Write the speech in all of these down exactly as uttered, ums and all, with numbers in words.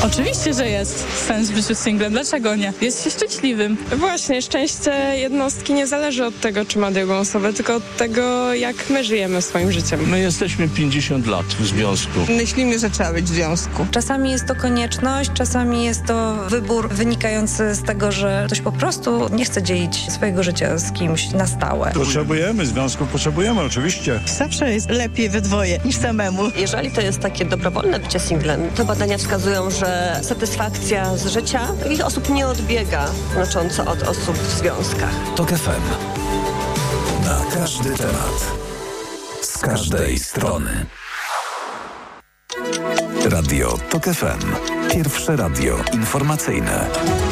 Oczywiście, że jest sens w życiu singlem. Dlaczego nie? Jest się szczęśliwym. Właśnie, szczęście jednostki nie zależy od tego, czy ma drugą osobę, tylko od tego, jak my żyjemy swoim życiem. My jesteśmy pięćdziesiąt lat w związku. Myślimy, że trzeba być w związku. Czasami jest to konieczność, czasami jest to wybór wynikający z tego, że ktoś po prostu nie chce dzielić swojego życia z kimś na stałe. Potrzebujemy związków, potrzebujemy oczywiście. Zawsze jest lepiej we dwoje niż samemu. Jeżeli to jest takie dobrowolne bycie singlem, to badania wskazują, że satysfakcja z życia takich osób nie odbiega znacząco od osób w związkach. TOK F M. Na każdy temat. Z każdej strony. Radio TOK F M. Pierwsze radio informacyjne.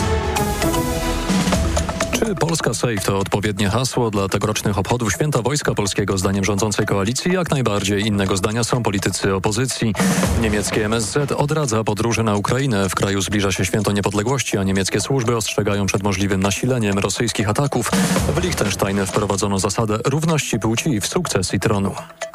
Czy Polska Safe to odpowiednie hasło dla tegorocznych obchodów Święta Wojska Polskiego zdaniem rządzącej koalicji? Jak najbardziej. Innego zdania są politycy opozycji. Niemieckie M S Z odradza podróży na Ukrainę. W kraju zbliża się Święto Niepodległości, a niemieckie służby ostrzegają przed możliwym nasileniem rosyjskich ataków. W Liechtenstein wprowadzono zasadę równości płci w sukcesji tronu.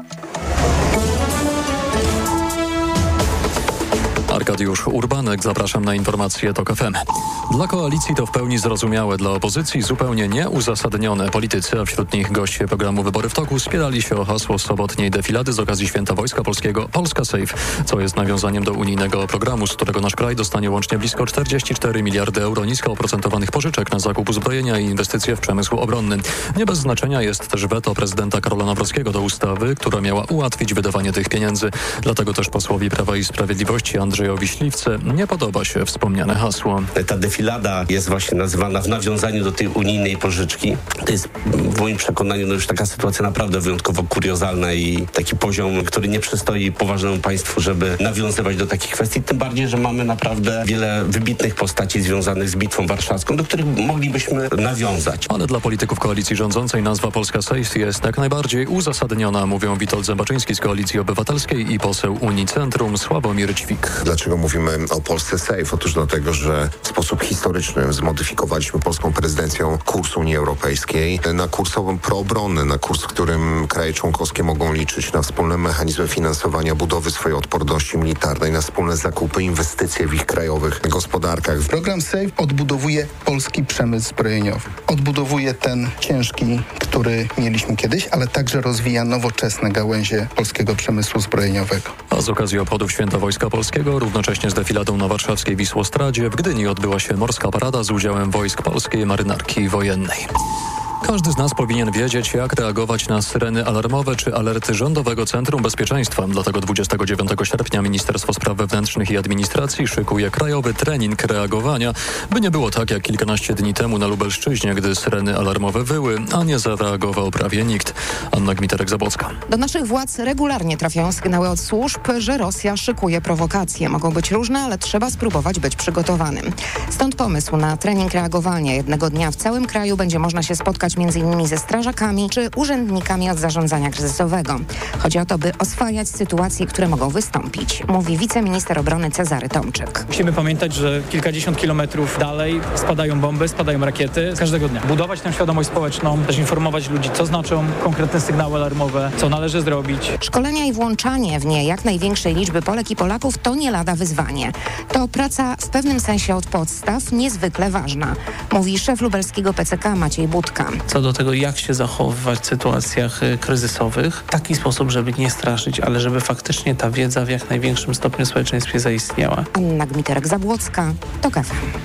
Arkadiusz Urbanek, zapraszam na informacje TOK F M. Dla koalicji to w pełni zrozumiałe, dla opozycji zupełnie nieuzasadnione. Politycy, a wśród nich goście programu Wybory w toku, spierali się o hasło sobotniej defilady z okazji Święta Wojska Polskiego Polska Safe, co jest nawiązaniem do unijnego programu, z którego nasz kraj dostanie łącznie blisko czterdzieści cztery miliardy euro nisko oprocentowanych pożyczek na zakup uzbrojenia i inwestycje w przemysł obronny. Nie bez znaczenia jest też weto prezydenta Karola Nawrockiego do ustawy, która miała ułatwić wydawanie tych pieniędzy. Dlatego też posłowi Prawa i Sprawiedliwości Andrzejowi Śliwce nie podoba się wspomniane hasło. Ta defilada jest właśnie nazywana w nawiązaniu do tej unijnej pożyczki. To jest w moim przekonaniu no już taka sytuacja naprawdę wyjątkowo kuriozalna i taki poziom, który nie przystoi poważnemu państwu, żeby nawiązywać do takich kwestii. Tym bardziej, że mamy naprawdę wiele wybitnych postaci związanych z Bitwą Warszawską, do których moglibyśmy nawiązać. Ale dla polityków koalicji rządzącej nazwa Polska Safe jest jak najbardziej uzasadniona, mówią Witold Zębaczyński z Koalicji Obywatelskiej i poseł Unii Centrum Sławomir Ćwik. Dlaczego mówimy o Polsce Safe? Otóż dlatego, że w sposób historyczny zmodyfikowaliśmy polską prezydencją kurs Unii Europejskiej na kurs proobronny, na kurs, w którym kraje członkowskie mogą liczyć na wspólne mechanizmy finansowania budowy swojej odporności militarnej, na wspólne zakupy, inwestycje w ich krajowych gospodarkach. Program Safe odbudowuje polski przemysł zbrojeniowy. Odbudowuje ten ciężki, który mieliśmy kiedyś, ale także rozwija nowoczesne gałęzie polskiego przemysłu zbrojeniowego. A z okazji obchodów Święta Wojska Polskiego, równocześnie z defiladą na warszawskiej Wisłostradzie, w Gdyni odbyła się morska parada z udziałem wojsk polskiej marynarki wojennej. Każdy z nas powinien wiedzieć, jak reagować na syreny alarmowe czy alerty Rządowego Centrum Bezpieczeństwa. Dlatego dwudziestego dziewiątego sierpnia Ministerstwo Spraw Wewnętrznych i Administracji szykuje krajowy trening reagowania, by nie było tak jak kilkanaście dni temu na Lubelszczyźnie, gdy syreny alarmowe wyły, a nie zareagował prawie nikt. Anna Gmiterek-Zabłocka. Do naszych władz regularnie trafiają sygnały od służb, że Rosja szykuje prowokacje. Mogą być różne, ale trzeba spróbować być przygotowanym. Stąd pomysł na trening reagowania. Jednego dnia w całym kraju będzie można się spotkać między innymi ze strażakami czy urzędnikami od zarządzania kryzysowego. Chodzi o to, by oswajać sytuacje, które mogą wystąpić, mówi wiceminister obrony Cezary Tomczyk. Musimy pamiętać, że kilkadziesiąt kilometrów dalej spadają bomby, spadają rakiety każdego dnia. Budować tę świadomość społeczną, też informować ludzi, co znaczą konkretne sygnały alarmowe, co należy zrobić. Szkolenia i włączanie w nie jak największej liczby Polek i Polaków to nie lada wyzwanie. To praca w pewnym sensie od podstaw niezwykle ważna, mówi szef lubelskiego P C K Maciej Budka. Co do tego, jak się zachowywać w sytuacjach kryzysowych, w taki sposób, żeby nie straszyć, ale żeby faktycznie ta wiedza w jak największym stopniu w społeczeństwie zaistniała. Anna Gmiterek-Zabłocka, TOK F M.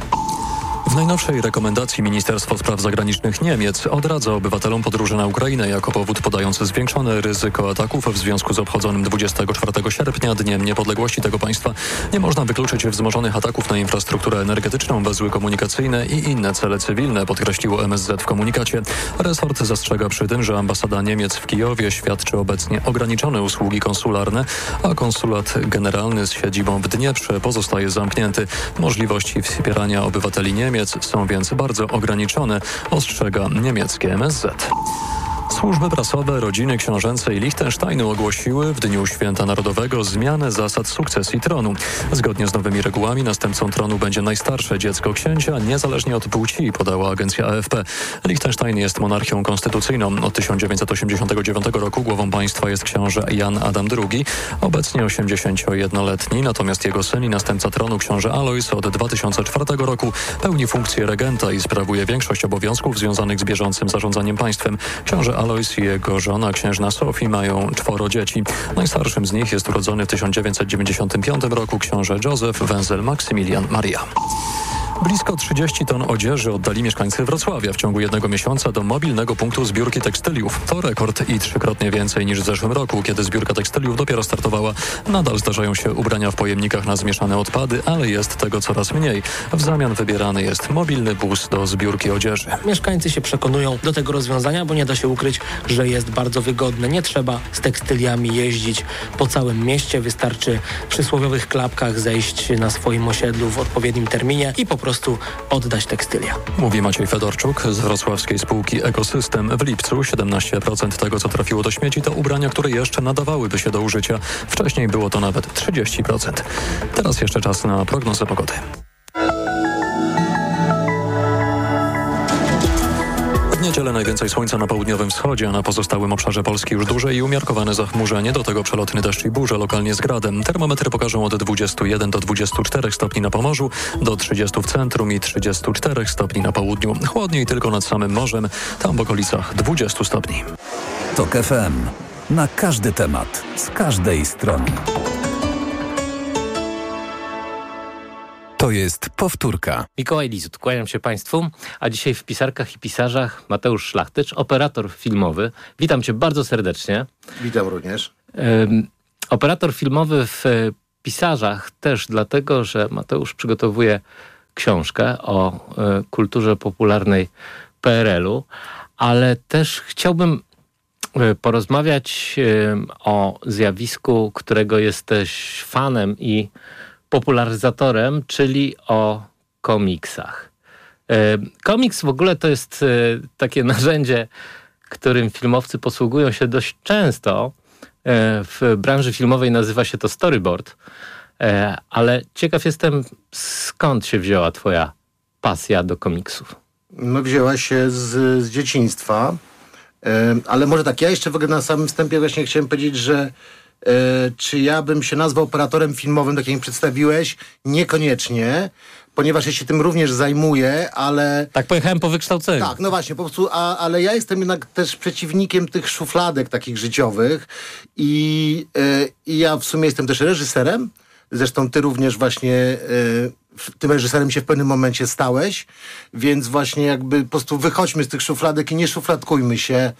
W najnowszej rekomendacji Ministerstwo Spraw Zagranicznych Niemiec odradza obywatelom podróży na Ukrainę jako powód podający zwiększone ryzyko ataków w związku z obchodzonym dwudziestego czwartego sierpnia Dniem Niepodległości tego państwa. Nie można wykluczyć wzmożonych ataków na infrastrukturę energetyczną, węzły komunikacyjne i inne cele cywilne, podkreśliło M S Z w komunikacie. Resort zastrzega przy tym, że ambasada Niemiec w Kijowie świadczy obecnie ograniczone usługi konsularne, a konsulat generalny z siedzibą w Dnieprze pozostaje zamknięty. Możliwości wspierania obywateli Niemiec są więc bardzo ograniczone, ostrzega niemieckie M S Z. Służby prasowe rodziny książęcej Liechtensteinu ogłosiły w Dniu Święta Narodowego zmianę zasad sukcesji tronu. Zgodnie z nowymi regułami następcą tronu będzie najstarsze dziecko księcia, niezależnie od płci, podała agencja A F P. Liechtenstein jest monarchią konstytucyjną. Od tysiąc dziewięćset osiemdziesiątego dziewiątego roku głową państwa jest książę Jan Adam drugi, obecnie osiemdziesięciojednoletni, natomiast jego syn i następca tronu książę Alojz od dwa tysiące czwartego roku pełni funkcję regenta i sprawuje większość obowiązków związanych z bieżącym zarządzaniem państwem. Książę Alojz i jego żona księżna Sofii mają czworo dzieci. Najstarszym z nich jest urodzony w tysiąc dziewięćset dziewięćdziesiątym piątym roku książę Józef Wenzel Maksymilian Maria. Blisko trzydzieści ton odzieży oddali mieszkańcy Wrocławia w ciągu jednego miesiąca do mobilnego punktu zbiórki tekstyliów. To rekord i trzykrotnie więcej niż w zeszłym roku, kiedy zbiórka tekstyliów dopiero startowała. Nadal zdarzają się ubrania w pojemnikach na zmieszane odpady, ale jest tego coraz mniej. W zamian wybierany jest mobilny bus do zbiórki odzieży. Mieszkańcy się przekonują do tego rozwiązania, bo nie da się ukryć, że jest bardzo wygodne. Nie trzeba z tekstyliami jeździć po całym mieście. Wystarczy w przysłowiowych klapkach zejść na swoim osiedlu w odpowiednim terminie i po prostu prostu oddać tekstylia. Mówi Maciej Fedorczuk z wrocławskiej spółki Ekosystem. W lipcu siedemnaście procent tego, co trafiło do śmieci, to ubrania, które jeszcze nadawałyby się do użycia. Wcześniej było to nawet trzydzieści procent. Teraz jeszcze czas na prognozę pogody. W niedzielę najwięcej słońca na południowym wschodzie, a na pozostałym obszarze Polski już duże i umiarkowane zachmurzenie, do tego przelotny deszcz i burze, lokalnie z gradem. Termometry pokażą od dwudziestu jeden do dwudziestu czterech stopni na Pomorzu, do trzydziestu w centrum i trzydziestu czterech stopni na południu. Chłodniej tylko nad samym morzem, tam w okolicach dwudziestu stopni. TOK F M. Na każdy temat, z każdej strony. To jest powtórka. Mikołaj Lizut, kłaniam się Państwu, a dzisiaj w Pisarkach i Pisarzach Mateusz Szlachtycz, operator filmowy. Witam Cię bardzo serdecznie. Witam również. Um, operator filmowy w Pisarzach też dlatego, że Mateusz przygotowuje książkę o y, kulturze popularnej P R L-u, ale też chciałbym y, porozmawiać y, o zjawisku, którego jesteś fanem i popularyzatorem, czyli o komiksach. Komiks w ogóle to jest takie narzędzie, którym filmowcy posługują się dość często. W branży filmowej nazywa się to storyboard, ale ciekaw jestem, skąd się wzięła twoja pasja do komiksów? No wzięła się z, z dzieciństwa, ale może tak, ja jeszcze w ogóle na samym wstępie właśnie chciałem powiedzieć, że E, czy ja bym się nazwał operatorem filmowym, tak jak mi przedstawiłeś? Niekoniecznie, ponieważ ja się tym również zajmuję, ale... Tak pojechałem po wykształceniu. Tak, no właśnie, po prostu, a, ale ja jestem jednak też przeciwnikiem tych szufladek takich życiowych i, e, i ja w sumie jestem też reżyserem, zresztą ty również właśnie... E, tym reżyserem się w pewnym momencie stałeś, więc właśnie jakby po prostu wychodźmy z tych szufladek i nie szufladkujmy się.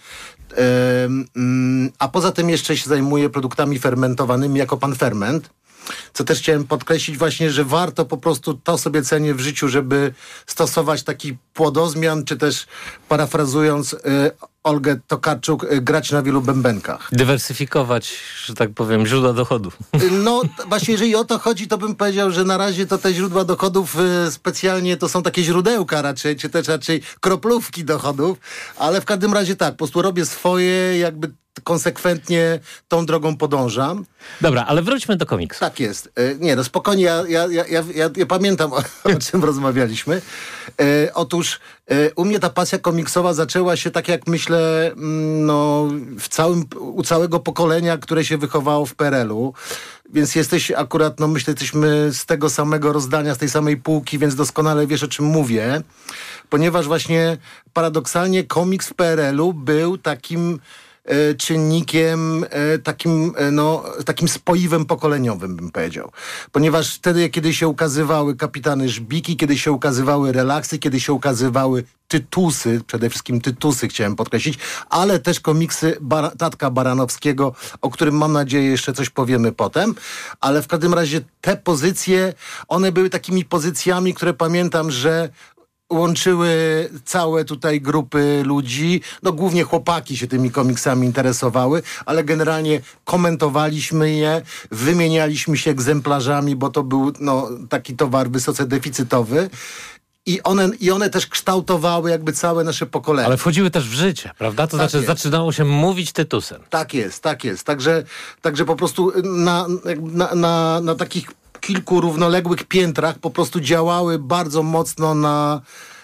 A poza tym jeszcze się zajmuję produktami fermentowanymi jako pan ferment, co też chciałem podkreślić właśnie, że warto po prostu to sobie cenię w życiu, żeby stosować taki płodozmian, czy też parafrazując Olgę Tokarczuk, grać na wielu bębenkach. Dywersyfikować, że tak powiem, źródła dochodów. No właśnie, jeżeli o to chodzi, to bym powiedział, że na razie to te źródła dochodów specjalnie to są takie źródełka raczej, czy też raczej kroplówki dochodów, ale w każdym razie tak, po prostu robię swoje, jakby konsekwentnie tą drogą podążam. Dobra, ale wróćmy do komiksu. Tak jest. E, nie, no spokojnie, ja, ja, ja, ja, ja pamiętam, o, o czym rozmawialiśmy. E, otóż e, u mnie ta pasja komiksowa zaczęła się, tak jak myślę, no, w całym, u całego pokolenia, które się wychowało w P R L-u. Więc jesteś akurat, no myślę, jesteśmy z tego samego rozdania, z tej samej półki, więc doskonale wiesz, o czym mówię. Ponieważ właśnie paradoksalnie komiks w P R L-u był takim czynnikiem, takim, no, takim spoiwem pokoleniowym, bym powiedział. Ponieważ wtedy, kiedy się ukazywały Kapitany Żbiki, kiedy się ukazywały Relaksy, kiedy się ukazywały Tytusy, przede wszystkim Tytusy chciałem podkreślić, ale też komiksy Bar- Tatka Baranowskiego, o którym mam nadzieję jeszcze coś powiemy potem, ale w każdym razie te pozycje, one były takimi pozycjami, które pamiętam, że łączyły całe tutaj grupy ludzi, no głównie chłopaki się tymi komiksami interesowały, ale generalnie komentowaliśmy je, wymienialiśmy się egzemplarzami, bo to był no, taki towar wysoce deficytowy I one, I one też kształtowały jakby całe nasze pokolenie. Ale wchodziły też w życie, prawda? To Tak znaczy jest. zaczynało się mówić tytusem. Tak jest, tak jest. Także, także po prostu na, na, na, na takich kilku równoległych piętrach po prostu działały bardzo mocno na...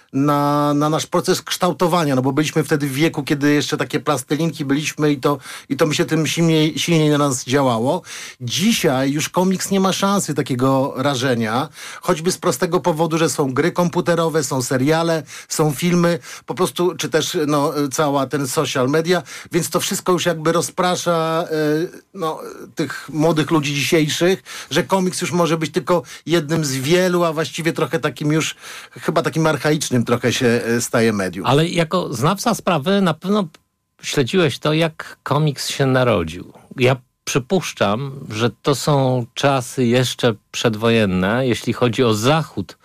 Na, na nasz proces kształtowania, no bo byliśmy wtedy w wieku, kiedy jeszcze takie plastelinki byliśmy i to, i to mi się tym silniej, silniej na nas działało. Dzisiaj już komiks nie ma szansy takiego rażenia, choćby z prostego powodu, że są gry komputerowe, są seriale, są filmy, po prostu, czy też no, cała ten social media, więc to wszystko już jakby rozprasza e, no, tych młodych ludzi dzisiejszych, że komiks już może być tylko jednym z wielu, a właściwie trochę takim już, chyba takim archaicznym trochę się staje medium. Ale jako znawca sprawy na pewno śledziłeś to, jak komiks się narodził. Ja przypuszczam, że to są czasy jeszcze przedwojenne, jeśli chodzi o zachód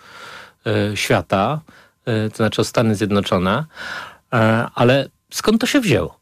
y, świata, y, to znaczy o Stany Zjednoczone, y, ale skąd to się wzięło?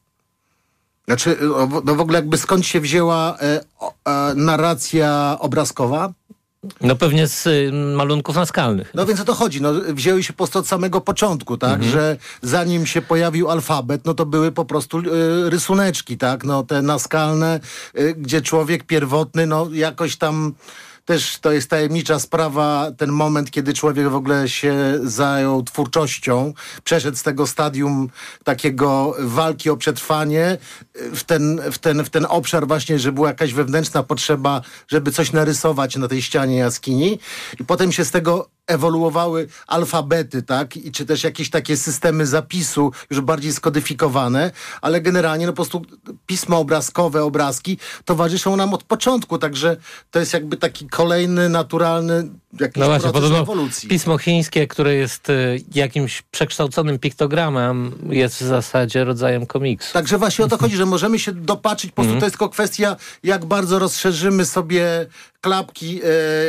Znaczy, no w ogóle jakby skąd się wzięła e, e, narracja obrazkowa? No pewnie z y, malunków naskalnych. No więc o to chodzi. No, wzięły się po prostu od samego początku, tak? Mhm. Że zanim się pojawił alfabet, no to były po prostu y, rysuneczki, tak? No te naskalne, y, gdzie człowiek pierwotny, no jakoś tam też to jest tajemnicza sprawa, ten moment, kiedy człowiek w ogóle się zajął twórczością, przeszedł z tego stadium takiego walki o przetrwanie w ten, w ten, w ten obszar właśnie, że była jakaś wewnętrzna potrzeba, żeby coś narysować na tej ścianie jaskini i potem się z tego ewoluowały alfabety, tak? I czy też jakieś takie systemy zapisu już bardziej skodyfikowane, ale generalnie no po prostu pisma obrazkowe, obrazki towarzyszą nam od początku, także to jest jakby taki kolejny, naturalny jakiś no właśnie, proces podobno ewolucji. Pismo chińskie, które jest y, jakimś przekształconym piktogramem, jest w zasadzie rodzajem komiksu. Także właśnie o to chodzi, że możemy się dopatrzyć, po prostu Mhm. to jest tylko kwestia, jak bardzo rozszerzymy sobie klapki, e,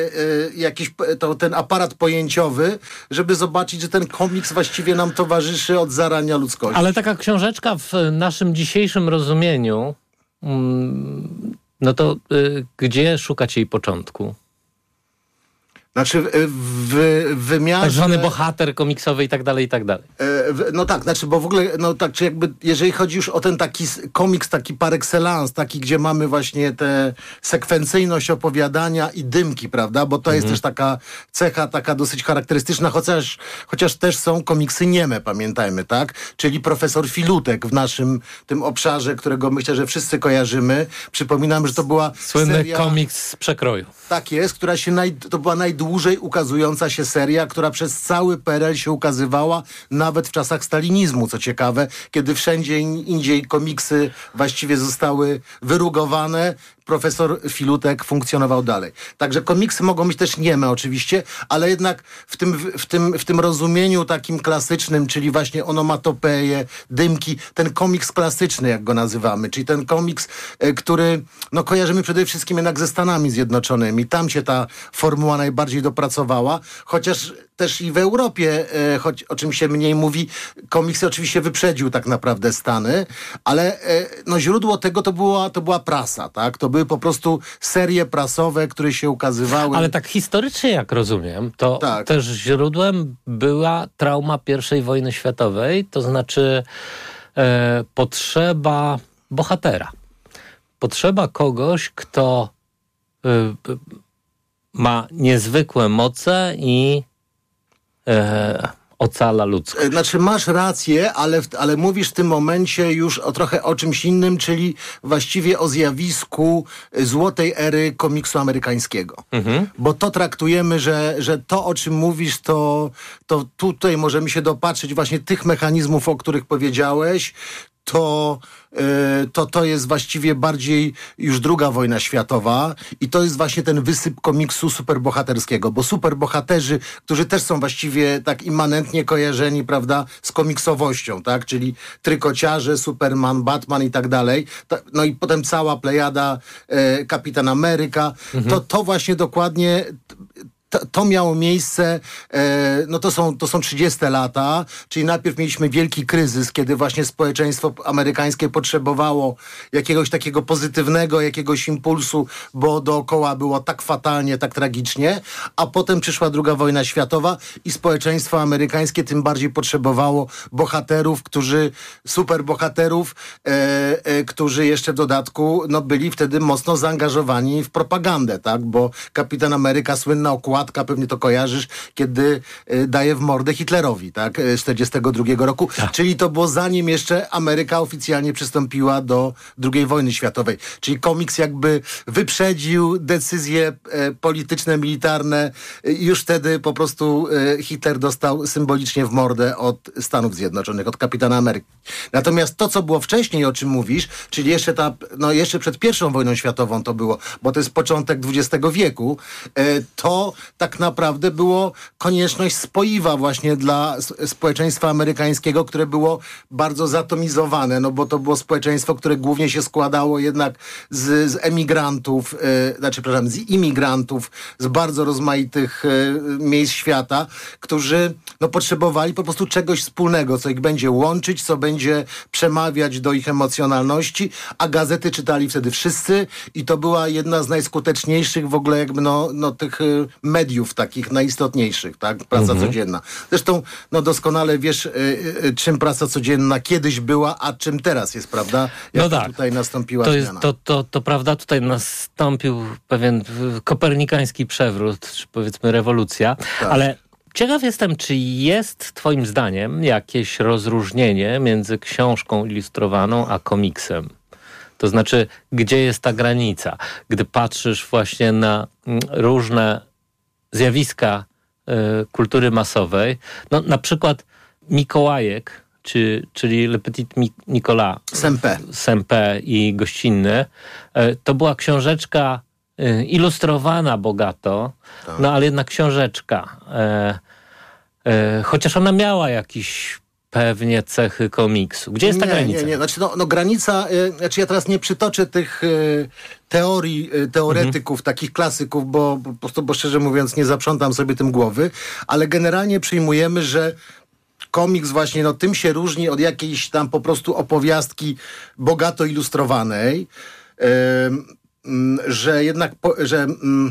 e, jakiś to, ten aparat pojęciowy, żeby zobaczyć, że ten komiks właściwie nam towarzyszy od zarania ludzkości. Ale taka książeczka w naszym dzisiejszym rozumieniu, mm, no to y, gdzie szukać jej początku? Znaczy w, w wymiarze... Tak zwany bohater komiksowy i tak dalej, i tak dalej. E, w, no tak, znaczy, bo w ogóle, no tak, czy jakby, jeżeli chodzi już o ten taki komiks, taki par excellence, taki, gdzie mamy właśnie tę sekwencyjność opowiadania i dymki, prawda, bo to Mhm. jest też taka cecha, taka dosyć charakterystyczna, chociaż, chociaż też są komiksy nieme, pamiętajmy, tak, czyli Profesor Filutek w naszym tym obszarze, którego myślę, że wszyscy kojarzymy. Przypominam, że to była Słynny seria... komiks z przekroju. Tak jest, która się naj, to była najdłużej ukazująca się seria, która przez cały P R L się ukazywała, nawet w czasach stalinizmu, co ciekawe, kiedy wszędzie in, indziej komiksy właściwie zostały wyrugowane, Profesor Filutek funkcjonował dalej. Także komiksy mogą być też nieme oczywiście, ale jednak w tym, w tym, w tym rozumieniu takim klasycznym, czyli właśnie onomatopeje, dymki, ten komiks klasyczny, jak go nazywamy, czyli ten komiks, e, który no, kojarzymy przede wszystkim jednak ze Stanami Zjednoczonymi. Tam się ta formuła najbardziej dopracowała, chociaż też i w Europie, e, choć o czym się mniej mówi, komiks oczywiście wyprzedził tak naprawdę Stany, ale e, no, źródło tego to była, to była prasa, tak? To były po prostu serie prasowe, które się ukazywały. Ale tak historycznie, jak rozumiem, to Tak. też źródłem była trauma pierwszej wojny światowej, to znaczy e, potrzeba bohatera. Potrzeba kogoś, kto e, ma niezwykłe moce i e, ocala ludzkość. Znaczy masz rację, ale, w, ale mówisz w tym momencie już o trochę o czymś innym, czyli właściwie o zjawisku złotej ery komiksu amerykańskiego. Mhm. Bo to traktujemy, że, że to, o czym mówisz, to, to tutaj możemy się dopatrzyć właśnie tych mechanizmów, o których powiedziałeś, to, yy, to to jest właściwie bardziej już druga wojna światowa i to jest właśnie ten wysyp komiksu superbohaterskiego, bo superbohaterzy, którzy też są właściwie tak immanentnie kojarzeni, prawda, z komiksowością, tak, czyli trykociarze, Superman, Batman i tak dalej, to, no i potem cała plejada yy, Kapitan Ameryka, Mhm. to, to właśnie dokładnie to, to miało miejsce, e, no to są, to są trzydzieste lata, czyli najpierw mieliśmy wielki kryzys, kiedy właśnie społeczeństwo amerykańskie potrzebowało jakiegoś takiego pozytywnego, jakiegoś impulsu, bo dookoła było tak fatalnie, tak tragicznie, a potem przyszła druga wojna światowa i społeczeństwo amerykańskie tym bardziej potrzebowało bohaterów, którzy, superbohaterów, e, e, którzy jeszcze w dodatku no, byli wtedy mocno zaangażowani w propagandę, tak, bo Kapitan Ameryka, słynna okładka, pewnie to kojarzysz, kiedy e, daje w mordę Hitlerowi, tak, z czterdziestego drugiego roku, tak. Czyli to było zanim jeszcze Ameryka oficjalnie przystąpiła do drugiej wojny światowej, czyli komiks jakby wyprzedził decyzje e, polityczne, militarne, e, już wtedy po prostu e, Hitler dostał symbolicznie w mordę od Stanów Zjednoczonych, od Kapitana Ameryki. Natomiast to, co było wcześniej, o czym mówisz, czyli jeszcze ta, no jeszcze przed pierwszą wojną światową to było, bo to jest początek dwudziestego wieku, e, to tak naprawdę było konieczność spoiwa właśnie dla społeczeństwa amerykańskiego, które było bardzo zatomizowane, no bo to było społeczeństwo, które głównie się składało jednak z, z emigrantów, e, znaczy, przepraszam, z imigrantów z bardzo rozmaitych e, miejsc świata, którzy no, potrzebowali po prostu czegoś wspólnego, co ich będzie łączyć, co będzie przemawiać do ich emocjonalności, a gazety czytali wtedy wszyscy i to była jedna z najskuteczniejszych w ogóle jakby no, no tych y, mediów takich najistotniejszych, tak? Praca mhm. codzienna. Zresztą no doskonale wiesz, y, y, czym praca codzienna kiedyś była, a czym teraz jest, prawda? Jak no tak. tutaj nastąpiła to zmiana. Jest, to, to, to prawda, tutaj nastąpił pewien kopernikański przewrót, czy powiedzmy rewolucja, tak. Ale ciekaw jestem, czy jest twoim zdaniem jakieś rozróżnienie między książką ilustrowaną a komiksem? To znaczy, gdzie jest ta granica? Gdy patrzysz właśnie na różne zjawiska y, kultury masowej, no na przykład Mikołajek, czy, czyli Le Petit Nicolas, Sempé. Sempé i Gościnny, y, to była książeczka y, ilustrowana bogato, tak. No ale jednak książeczka. Y, y, chociaż ona miała jakiś pewnie cechy komiksu. Gdzie jest ta nie, granica? Nie, nie, znaczy no, no granica, y, znaczy ja teraz nie przytoczę tych y, teorii, y, teoretyków, mhm. takich klasyków, bo po prostu, bo szczerze mówiąc nie zaprzątam sobie tym głowy, ale generalnie przyjmujemy, że komiks właśnie, no tym się różni od jakiejś tam po prostu opowiastki bogato ilustrowanej, y, y, że jednak, po, że y,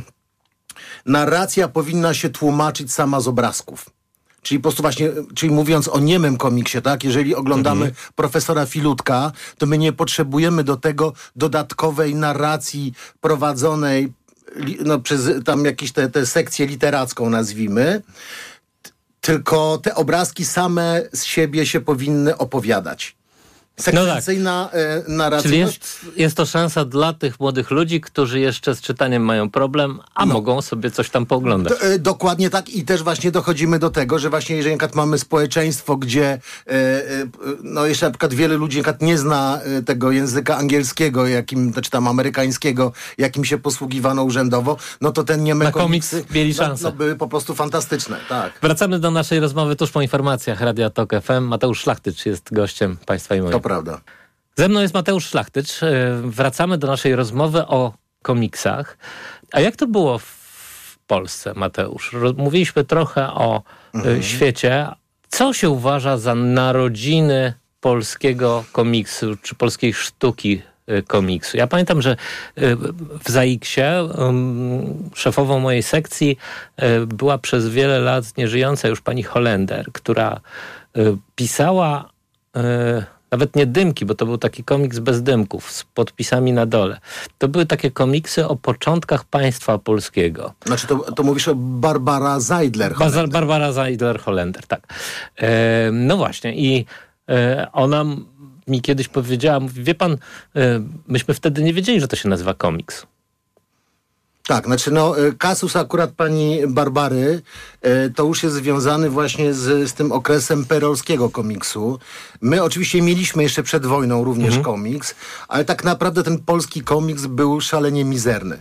narracja powinna się tłumaczyć sama z obrazków. Czyli po prostu właśnie, czyli mówiąc o niemym komiksie, tak? Jeżeli oglądamy mhm. profesora Filutka, to my nie potrzebujemy do tego dodatkowej narracji prowadzonej no, przez tam jakieś te, te sekcję literacką, nazwijmy, tylko te obrazki same z siebie się powinny opowiadać. Sekwencyjna no tak. narracja. Czyli jest, jest to szansa dla tych młodych ludzi, którzy jeszcze z czytaniem mają problem, a no. mogą sobie coś tam pooglądać. Do, dokładnie tak i też właśnie dochodzimy do tego, że właśnie jeżeli na przykład mamy społeczeństwo, gdzie e, e, no jeszcze na przykład wiele ludzi na przykład nie zna e, tego języka angielskiego, jakim, czy tam amerykańskiego, jakim się posługiwano urzędowo, no to ten niemy na komiks komiksy mieli no, szansę. No, były po prostu fantastyczne. Tak. Wracamy do naszej rozmowy tuż po informacjach Radia Tok F M. Mateusz Szlachtycz jest gościem Państwa i moim. Prawda. Ze mną jest Mateusz Szlachtycz. Wracamy do naszej rozmowy o komiksach. A jak to było w Polsce, Mateusz? Mówiliśmy trochę o mhm. świecie. Co się uważa za narodziny polskiego komiksu, czy polskiej sztuki komiksu? Ja pamiętam, że w Zaiksie um, szefową mojej sekcji była przez wiele lat nieżyjąca już pani Holender, która pisała nawet nie dymki, bo to był taki komiks bez dymków, z podpisami na dole. To były takie komiksy o początkach państwa polskiego. Znaczy to, to mówisz o Barbara Zeidler-Holender. Barbara Zeidler-Holender, tak. E, no właśnie i e, ona mi kiedyś powiedziała, mówi, wie pan, e, myśmy wtedy nie wiedzieli, że to się nazywa komiks. Tak, znaczy no kasus akurat pani Barbary e, to już jest związany właśnie z, z tym okresem perolskiego komiksu. My oczywiście mieliśmy jeszcze przed wojną również mhm. komiks, ale tak naprawdę ten polski komiks był szalenie mizerny.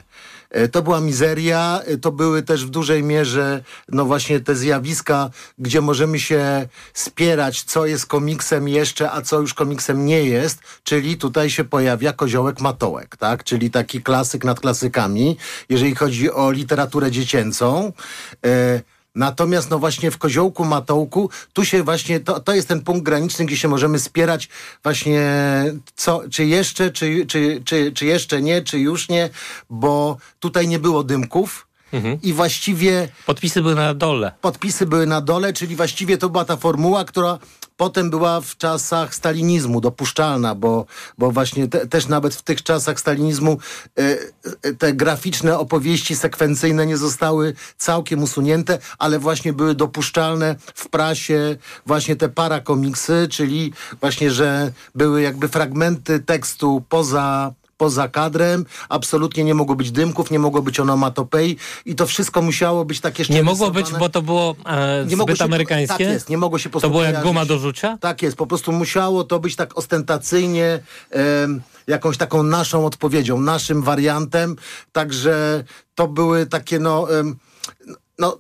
To była mizeria, to były też w dużej mierze no właśnie te zjawiska, gdzie możemy się spierać, co jest komiksem jeszcze, a co już komiksem nie jest, czyli tutaj się pojawia Koziołek Matołek, tak? Czyli taki klasyk nad klasykami, jeżeli chodzi o literaturę dziecięcą. E, Natomiast no właśnie w Koziołku Matołku, tu się właśnie, to, to jest ten punkt graniczny, gdzie się możemy spierać właśnie, co, czy jeszcze, czy, czy, czy, czy jeszcze nie, czy już nie, bo tutaj nie było dymków. Mhm. I właściwie... Podpisy były na dole. Podpisy były na dole, czyli właściwie to była ta formuła, która potem była w czasach stalinizmu dopuszczalna, bo, bo właśnie te, też nawet w tych czasach stalinizmu e, te graficzne opowieści sekwencyjne nie zostały całkiem usunięte, ale właśnie były dopuszczalne w prasie właśnie te parakomiksy, czyli właśnie, że były jakby fragmenty tekstu poza... poza kadrem, absolutnie nie mogło być dymków, nie mogło być onomatopei i to wszystko musiało być takie jeszcze Nie mogło być, bo to było e, nie zbyt mogło się, amerykańskie? Tak jest, nie mogło się po prostu To było jak pojawić. guma do rzucia? Tak jest, po prostu musiało to być tak ostentacyjnie em, jakąś taką naszą odpowiedzią, naszym wariantem, także to były takie no em, no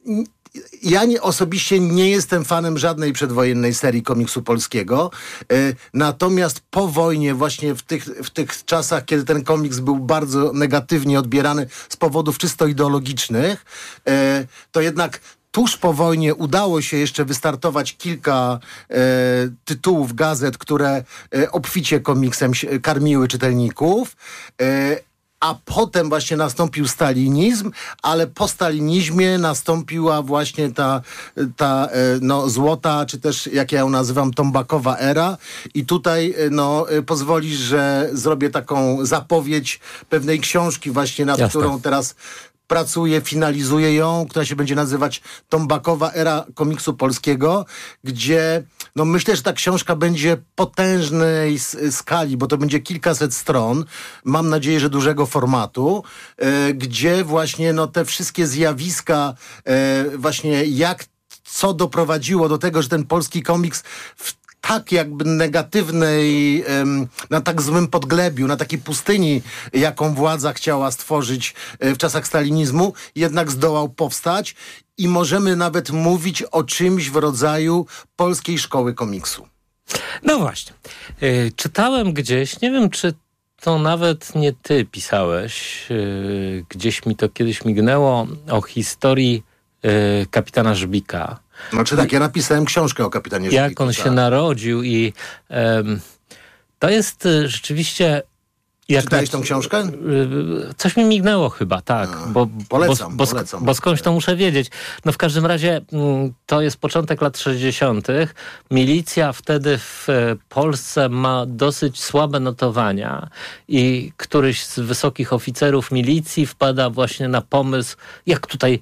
ja nie, osobiście nie jestem fanem żadnej przedwojennej serii komiksu polskiego, y, natomiast po wojnie właśnie w tych, w tych czasach, kiedy ten komiks był bardzo negatywnie odbierany z powodów czysto ideologicznych, y, to jednak tuż po wojnie udało się jeszcze wystartować kilka e, tytułów gazet, które e, obficie komiksem karmiły czytelników. E, A potem właśnie nastąpił stalinizm, ale po stalinizmie nastąpiła właśnie ta, ta no, złota, czy też jak ja ją nazywam, tombakowa era. I tutaj no, pozwolisz, że zrobię taką zapowiedź pewnej książki właśnie, nad Jasne. którą teraz pracuję, finalizuję ją, która się będzie nazywać Tombakowa era komiksu polskiego, gdzie no myślę, że ta książka będzie potężnej s- skali, bo to będzie kilkaset stron, mam nadzieję, że dużego formatu, e, gdzie właśnie no te wszystkie zjawiska, e, właśnie jak, co doprowadziło do tego, że ten polski komiks w tak jakby negatywnej, na tak złym podglebiu, na takiej pustyni, jaką władza chciała stworzyć w czasach stalinizmu, jednak zdołał powstać i możemy nawet mówić o czymś w rodzaju polskiej szkoły komiksu. No właśnie. Yy, czytałem gdzieś, nie wiem czy to nawet nie ty pisałeś, yy, gdzieś mi to kiedyś mignęło, o historii yy, kapitana Żbika. Znaczy tak, ja napisałem książkę o kapitanie Żbiku. Jak on tak. się narodził i um, to jest y, rzeczywiście... Jak Czytałeś na, tą książkę? Y, coś mi mignęło chyba, tak. A, bo, polecam, bo, polecam. Bo, bo skądś to muszę wiedzieć. No w każdym razie y, to jest początek lat sześćdziesiątych. Milicja wtedy w y, Polsce ma dosyć słabe notowania i któryś z wysokich oficerów milicji wpada właśnie na pomysł, jak tutaj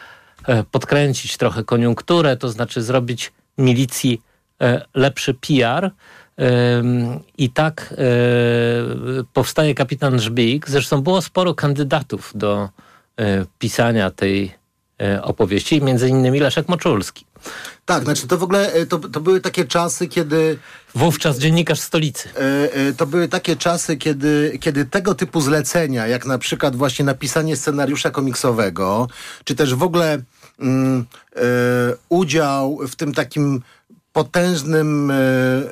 podkręcić trochę koniunkturę, to znaczy zrobić milicji lepszy P R. I tak powstaje kapitan Żbik. Zresztą było sporo kandydatów do pisania tej opowieści, między innymi Leszek Moczulski. Tak, znaczy to w ogóle to, to były takie czasy, kiedy... Wówczas dziennikarz Stolicy. To były takie czasy, kiedy, kiedy tego typu zlecenia, jak na przykład właśnie napisanie scenariusza komiksowego, czy też w ogóle mm, e, udział w tym takim potężnym e,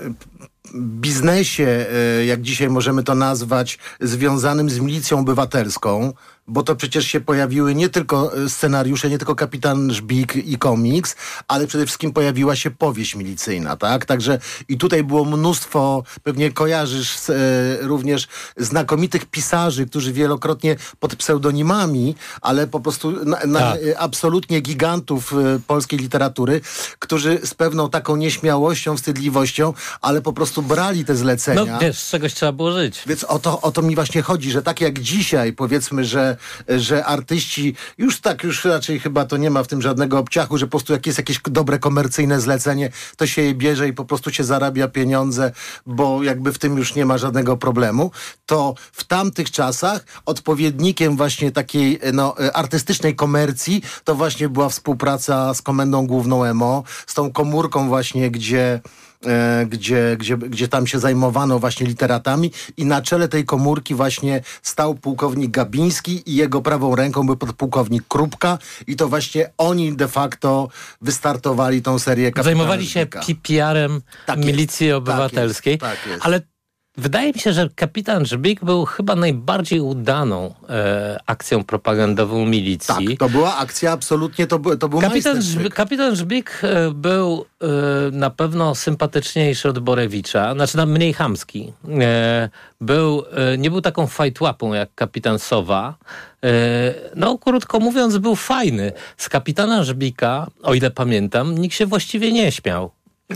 biznesie, e, jak dzisiaj możemy to nazwać, związanym z milicją obywatelską, bo to przecież się pojawiły nie tylko scenariusze, nie tylko Kapitan Żbik i komiks, ale przede wszystkim pojawiła się powieść milicyjna, tak? Także i tutaj było mnóstwo, pewnie kojarzysz e, również znakomitych pisarzy, którzy wielokrotnie pod pseudonimami, ale po prostu na, na, tak. absolutnie gigantów e, polskiej literatury, którzy z pewną taką nieśmiałością, wstydliwością, ale po prostu brali te zlecenia. No wiesz, z czegoś trzeba było żyć. Więc o to, o to mi właśnie chodzi, że tak jak dzisiaj, powiedzmy, że że artyści, już tak, już raczej chyba to nie ma w tym żadnego obciachu, że po prostu jak jest jakieś dobre komercyjne zlecenie, to się je bierze i po prostu się zarabia pieniądze, bo jakby w tym już nie ma żadnego problemu, to w tamtych czasach odpowiednikiem właśnie takiej no, artystycznej komercji to właśnie była współpraca z Komendą Główną M O, z tą komórką właśnie, gdzie e, gdzie, gdzie, gdzie tam się zajmowano właśnie literatami i na czele tej komórki właśnie stał pułkownik Gabiński i jego prawą ręką był podpułkownik Krupka i to właśnie oni de facto wystartowali tą serię Kapitana Zajmowali się Żbika. P R em Tak milicji jest, obywatelskiej, tak jest, tak jest. ale wydaje mi się, że kapitan Żbik był chyba najbardziej udaną e, akcją propagandową milicji. Tak, to była akcja absolutnie, to, był- to był Kapitan, majstersztyk. Żb- kapitan Żbik e, był e, na pewno sympatyczniejszy od Borewicza, znaczy na mniej chamski. E, był, e, nie był taką fajtłapą jak kapitan Sowa. E, no, krótko mówiąc, był fajny. Z kapitana Żbika, o ile pamiętam, nikt się właściwie nie śmiał.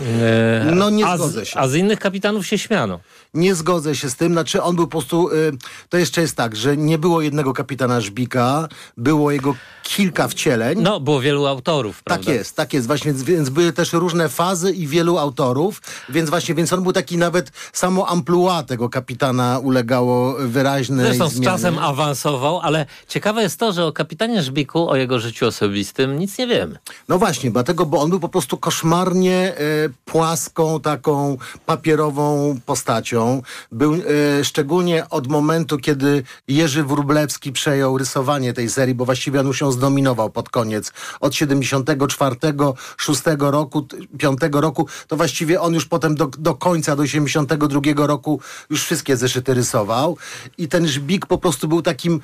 E, No nie a zgodzę z, się. A z innych kapitanów się śmiano. Nie zgodzę się z tym, znaczy on był po prostu, y, to jeszcze jest tak, że nie było jednego kapitana Żbika, było jego kilka wcieleń. No, było wielu autorów, prawda? Tak jest, tak jest, właśnie, więc, więc były też różne fazy i wielu autorów, więc właśnie, więc on był taki nawet, samo amplua tego kapitana ulegało wyraźnej Zresztą z zmianie. czasem awansował, ale ciekawe jest to, że o kapitanie Żbiku, o jego życiu osobistym nic nie wiemy. No właśnie, dlatego, bo on był po prostu koszmarnie e, płaską, taką papierową postacią. Był e, szczególnie od momentu, kiedy Jerzy Wróblewski przejął rysowanie tej serii, bo właściwie on już ją zdominował pod koniec. Od siedemdziesiątego czwartego, szóstego roku, piątego roku, to właściwie on już potem do, do końca, do osiemdziesiątego drugiego roku już wszystkie zeszyty rysował. I ten Żbik po prostu był takim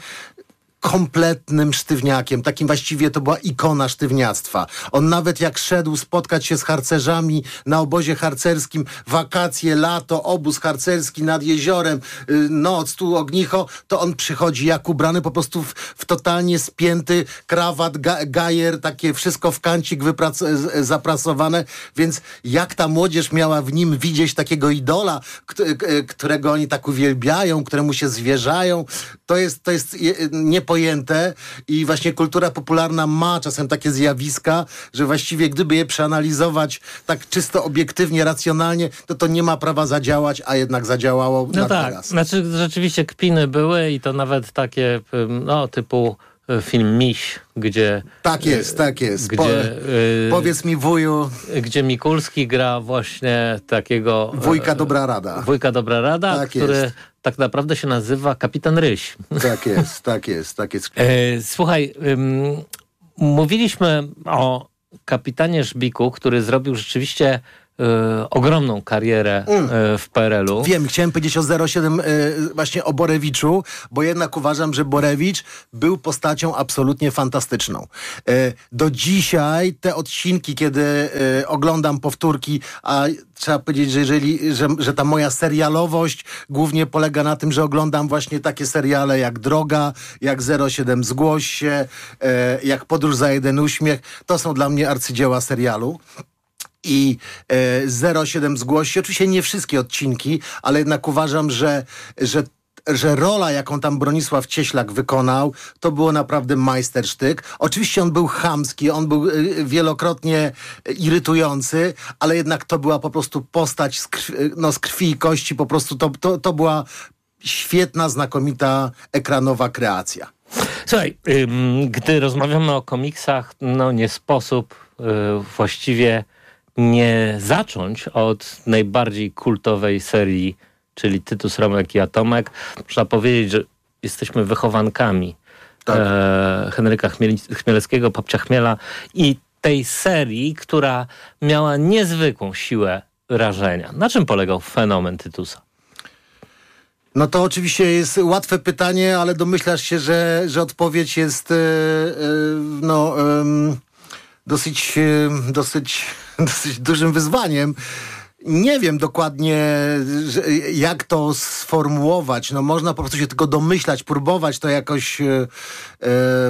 kompletnym sztywniakiem, takim właściwie to była ikona sztywniactwa. On nawet jak szedł spotkać się z harcerzami na obozie harcerskim, wakacje, lato, obóz harcerski nad jeziorem, y, noc, tu ognicho, to on przychodzi jak ubrany po prostu w, w totalnie spięty krawat, ga, gajer, takie wszystko w kancik wyprac- z- zaprasowane, więc jak ta młodzież miała w nim widzieć takiego idola, k- k- którego oni tak uwielbiają, któremu się zwierzają, to jest, to jest je, niepojęte i właśnie kultura popularna ma czasem takie zjawiska, że właściwie gdyby je przeanalizować tak czysto obiektywnie, racjonalnie, to to nie ma prawa zadziałać, a jednak zadziałało No na tak, teraz. znaczy rzeczywiście kpiny były i to nawet takie, no typu film Miś, gdzie... Tak jest, tak jest. Gdzie, Po, y, powiedz mi, wuju... Gdzie Mikulski gra właśnie takiego... Wujka Dobra Rada. Wujka Dobra Rada, Tak który jest. tak naprawdę się nazywa Kapitan Ryś. Tak jest, tak jest, tak jest. E, słuchaj, ym, mówiliśmy o kapitanie Żbiku, który zrobił rzeczywiście y, ogromną karierę Mm. y, w P R L u. Wiem, chciałem powiedzieć o zero siedem y, właśnie o Borewiczu, bo jednak uważam, że Borewicz był postacią absolutnie fantastyczną. Y, do dzisiaj te odcinki, kiedy y, oglądam powtórki, a trzeba powiedzieć, że jeżeli, że, że ta moja serialowość głównie polega na tym, że oglądam właśnie takie seriale jak Droga, jak zero siedem Zgłoś się, y, jak Podróż za jeden uśmiech, to są dla mnie arcydzieła serialu. I e, zero siedem Zgłoś się. Oczywiście nie wszystkie odcinki, ale jednak uważam, że, że, że rola, jaką tam Bronisław Cieślak wykonał, to było naprawdę majstersztyk. Oczywiście on był chamski, on był e, wielokrotnie irytujący, ale jednak to była po prostu postać z krwi, no, z krwi i kości, po prostu to, to, to była świetna, znakomita ekranowa kreacja. Słuchaj, ym, gdy rozmawiamy o komiksach, no nie sposób y, właściwie nie zacząć od najbardziej kultowej serii, czyli Tytus, Romek i Atomek. Można powiedzieć, że jesteśmy wychowankami tak. e, Henryka Chmiel- Chmielewskiego, Papcia Chmiela i tej serii, która miała niezwykłą siłę rażenia. Na czym polegał fenomen Tytusa? No to oczywiście jest łatwe pytanie, ale domyślasz się, że, że odpowiedź jest e, e, no, e, dosyć, e, dosyć, dosyć dużym wyzwaniem. Nie wiem dokładnie, że, jak to sformułować. No można po prostu się tylko domyślać, próbować to jakoś, e, e,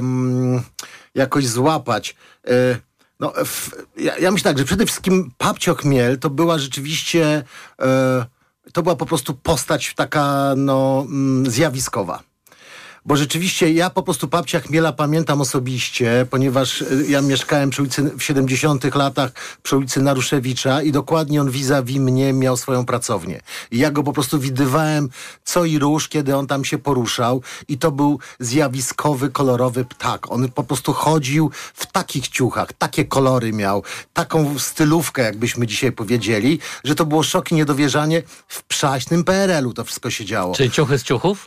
jakoś złapać. E, no, w, ja, ja myślę tak, że przede wszystkim Papcio Chmiel to była rzeczywiście... E, To była po prostu postać taka no, zjawiskowa. Bo rzeczywiście ja po prostu babcia Chmiela pamiętam osobiście, ponieważ ja mieszkałem przy ulicy w siedemdziesiątych latach przy ulicy Naruszewicza i dokładnie on vis-a-vis mnie miał swoją pracownię. I ja go po prostu widywałem co i róż, kiedy on tam się poruszał i to był zjawiskowy, kolorowy ptak. On po prostu chodził w takich ciuchach, takie kolory miał, taką stylówkę, jakbyśmy dzisiaj powiedzieli, że to było szok i niedowierzanie. W przaśnym P R L-u to wszystko się działo. Czyli ciuchy z ciuchów?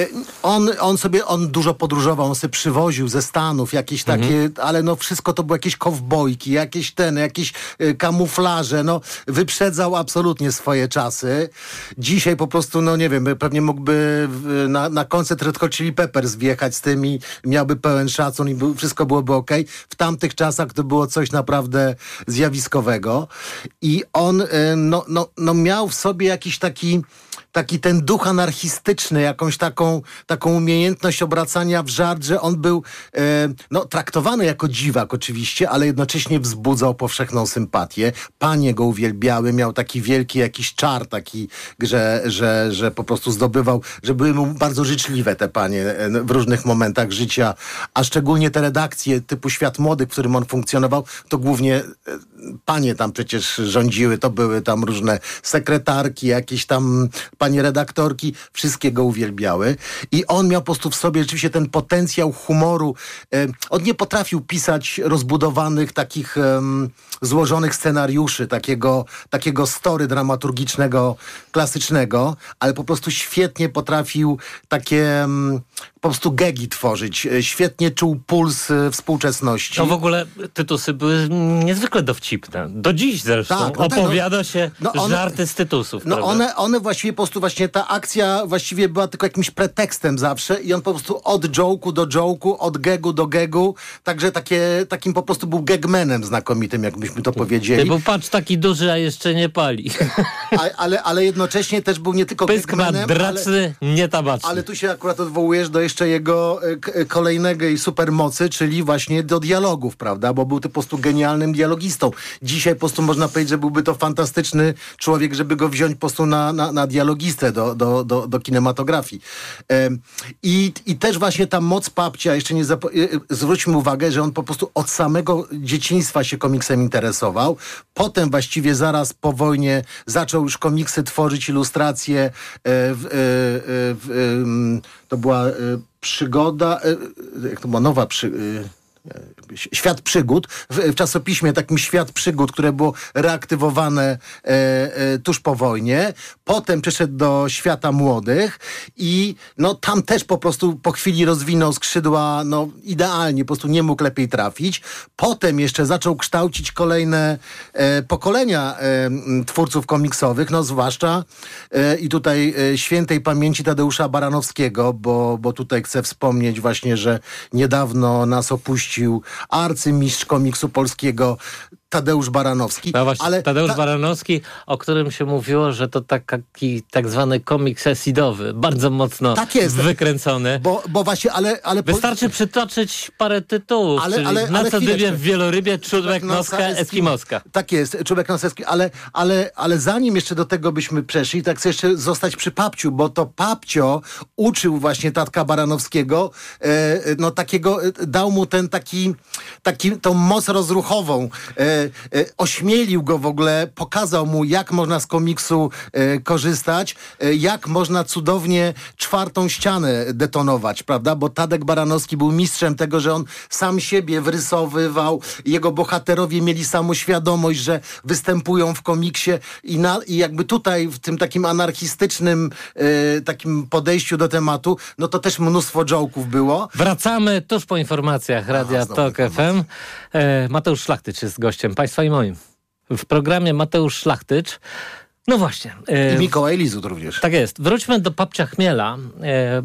On, on sobie, on dużo podróżował, on sobie przywoził ze Stanów jakieś takie, mhm. ale no wszystko to było jakieś kowbojki, jakieś ten, jakieś y, kamuflaże, no wyprzedzał absolutnie swoje czasy. Dzisiaj po prostu, no nie wiem, pewnie mógłby w, na, na koncert Red Hot Chili Peppers wjechać z tym i miałby pełen szacun i był, wszystko byłoby okej. Okay. W tamtych czasach to było coś naprawdę zjawiskowego i on y, no, no, no miał w sobie jakiś taki taki ten duch anarchistyczny, jakąś taką, taką umiejętność obracania w żart, że on był e, no, traktowany jako dziwak oczywiście, ale jednocześnie wzbudzał powszechną sympatię. Panie go uwielbiały, miał taki wielki jakiś czar, taki, że, że, że po prostu zdobywał, że były mu bardzo życzliwe te panie w różnych momentach życia, a szczególnie te redakcje typu Świat Młodych, w którym on funkcjonował, to głównie panie tam przecież rządziły, to były tam różne sekretarki, jakieś tam panie redaktorki, wszystkie go uwielbiały i on miał po prostu w sobie rzeczywiście ten potencjał humoru. E, on nie potrafił pisać rozbudowanych, takich um, złożonych scenariuszy, takiego, takiego story dramaturgicznego, klasycznego, ale po prostu świetnie potrafił takie um, po prostu gegi tworzyć. Świetnie czuł puls współczesności. No w ogóle Tytusy były niezwykle dowcipne. Do dziś zresztą tak, no opowiada no, się no one, żarty z Tytusów. No one, one właściwie po prostu właśnie ta akcja właściwie była tylko jakimś pretekstem zawsze i on po prostu od joke'u do joke'u, od gegu do gegu, także takie, takim po prostu był gagmanem znakomitym, jakbyśmy to powiedzieli. Ty, bo patrz, taki duży, a jeszcze nie pali. A, ale, ale jednocześnie też był nie tylko pysk gagmanem, madraczny, ale, nie tabaczny. Ale tu się akurat odwołujesz do jeszcze jego k- kolejnego i supermocy, czyli właśnie do dialogów, prawda? Bo był to po prostu genialnym dialogistą. Dzisiaj po prostu można powiedzieć, że byłby to fantastyczny człowiek, żeby go wziąć po prostu na, na, na dialogistę do, do, do, do kinematografii. Ym, i, I też właśnie ta moc Papcia, jeszcze nie zapo- zwróćmy uwagę, że on po prostu od samego dzieciństwa się komiksem interesował. Potem właściwie zaraz po wojnie zaczął już komiksy tworzyć, ilustracje. E, w, e, w, e, to była e, przygoda, e, jak to była nowa przy... E, Świat Przygód, w, w czasopiśmie takim Świat Przygód, które było reaktywowane e, e, tuż po wojnie. Potem przeszedł do Świata Młodych i no tam też po prostu po chwili rozwinął skrzydła no idealnie, po prostu nie mógł lepiej trafić. Potem jeszcze zaczął kształcić kolejne e, pokolenia e, twórców komiksowych, no zwłaszcza e, i tutaj e, świętej pamięci Tadeusza Baranowskiego, bo, bo tutaj chcę wspomnieć właśnie, że niedawno nas opuścił arcymistrz komiksu polskiego Tadeusz Baranowski. No właśnie, ale Tadeusz ta... Baranowski, o którym się mówiło, że to taki tak zwany komiks esidowy, bardzo mocno tak jest, wykręcony. Bo, bo właśnie, ale... ale Wystarczy po... przytoczyć parę tytułów, ale, czyli ale, na ale co dybie w wielorybie, czubek noska, eskimoska. Tak jest, czubek noska, ale, ale, ale zanim jeszcze do tego byśmy przeszli, tak chcę jeszcze zostać przy Papciu, bo to Papcio uczył właśnie Tatka Baranowskiego, e, no takiego, dał mu ten taki, taki tą moc rozruchową, e, ośmielił go w ogóle, pokazał mu, jak można z komiksu e, korzystać, e, jak można cudownie czwartą ścianę detonować, prawda? Bo Tadek Baranowski był mistrzem tego, że on sam siebie wrysowywał, jego bohaterowie mieli samoświadomość, że występują w komiksie i, na, i jakby tutaj w tym takim anarchistycznym e, takim podejściu do tematu, no to też mnóstwo joke'ów było. Wracamy tuż po informacjach Radia Aha, Tok F M. E, Mateusz Szlachtycz jest gościem Państwa i moim. W programie Mateusz Szlachtycz. No właśnie. E, I Mikołaj Lizut również. Tak jest. Wróćmy do Papcia Chmiela, e,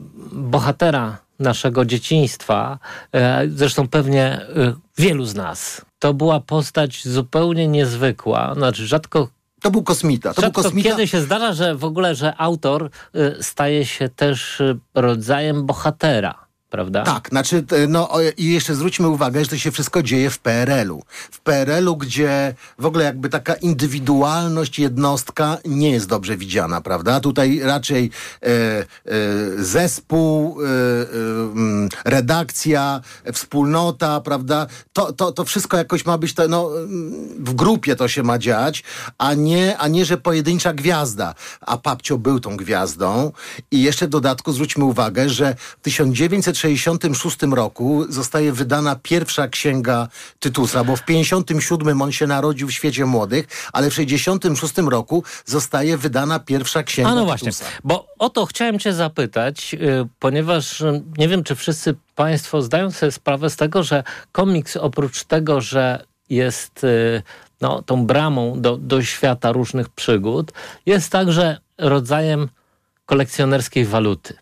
bohatera naszego dzieciństwa, e, zresztą pewnie e, wielu z nas. To była postać zupełnie niezwykła, znaczy rzadko To był kosmita. To Rzadko był kosmita. kiedy się zdarza, że w ogóle, że autor y, staje się też y, rodzajem bohatera. prawda? Tak, znaczy, no i jeszcze zwróćmy uwagę, że to się wszystko dzieje w P R L-u. W P R L-u, gdzie w ogóle jakby taka indywidualność, jednostka nie jest dobrze widziana, prawda? Tutaj raczej e, e, zespół, e, e, redakcja, wspólnota, prawda? To, to, to wszystko jakoś ma być, to, no, w grupie to się ma dziać, a nie, a nie, że pojedyncza gwiazda. A Papcio był tą gwiazdą i jeszcze w dodatku zwróćmy uwagę, że w tysiąc dziewięćset sześćdziesiątym szóstym roku zostaje wydana pierwsza księga Tytusa, bo w pięćdziesiątym siódmym on się narodził w świecie młodych, ale w sześćdziesiątym szóstym roku zostaje wydana pierwsza księga A no Tytusa. właśnie, bo o to chciałem cię zapytać, yy, ponieważ yy, nie wiem, czy wszyscy państwo zdają sobie sprawę z tego, że komiks oprócz tego, że jest yy, no, tą bramą do, do świata różnych przygód, jest także rodzajem kolekcjonerskiej waluty.